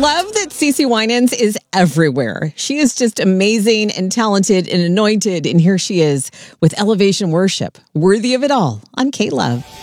love that CeCe Winans is everywhere. She is just amazing and talented and anointed. And here she is with Elevation Worship, worthy of it all on K-Love.